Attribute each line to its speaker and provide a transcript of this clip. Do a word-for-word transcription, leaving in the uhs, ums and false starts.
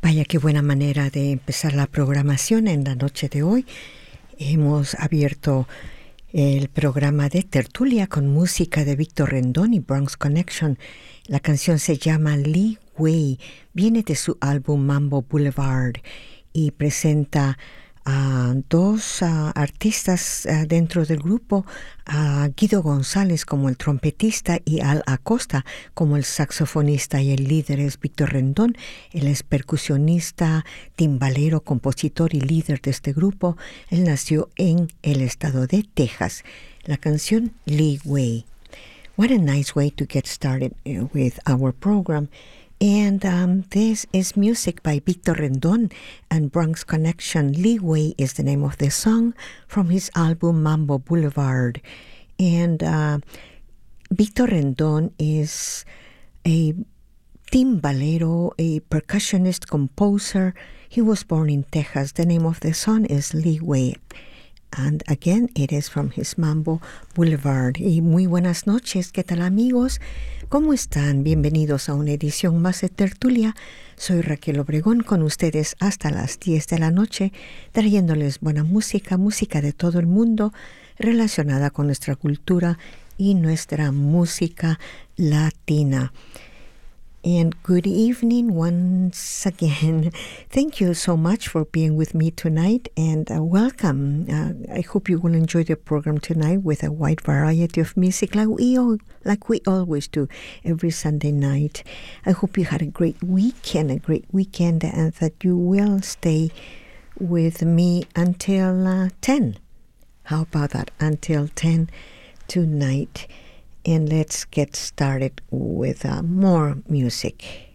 Speaker 1: Vaya qué buena manera de empezar la programación en la noche de hoy. Hemos abierto el programa de tertulia con música de Víctor Rendón y Bronx Connection. La canción se llama Lee Wei, viene de su álbum Mambo Boulevard y presenta a dos uh, artistas uh, dentro del grupo, a Guido González como el trompetista y Al Acosta como el saxofonista, y el líder es Víctor Rendón. Él es percusionista, timbalero, compositor y líder de este grupo. Él nació en el estado de Texas. La canción Lee Wei. What a nice way to get started uh, with our program. And um, this is music by Víctor Rendón and Bronx Connection. Lee Wei is the name of the song from his album Mambo Boulevard. And uh, Víctor Rendón is a timbalero, a percussionist, composer. He was born in Texas. The name of the song is Lee Wei. And again, it is from his Mambo Boulevard. Y muy buenas noches, ¿qué tal amigos? ¿Cómo están? Bienvenidos a una edición más de Tertulia. Soy Raquel Obregón con ustedes hasta las diez de la noche, trayéndoles buena música, música de todo el mundo, relacionada con nuestra cultura y nuestra música latina. And good evening once again. Thank you so much for being with me tonight, and uh, welcome. Uh, I hope you will enjoy the program tonight with a wide variety of music, like we all, like we always do every Sunday night. I hope you had a great weekend, a great weekend, and that you will stay with me until uh, ten. How about that? Until ten tonight. And let's get started with uh, more music.